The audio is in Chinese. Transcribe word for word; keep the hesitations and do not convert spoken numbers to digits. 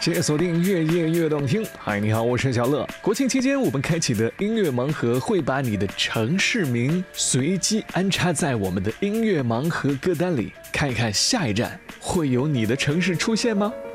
谢谢锁定越夜越动听。嗨，你好，我是小乐。国庆期间，我们开启的音乐盲盒会把你的城市名随机安插在我们的音乐盲盒歌单里，看一看下一站会有你的城市出现吗？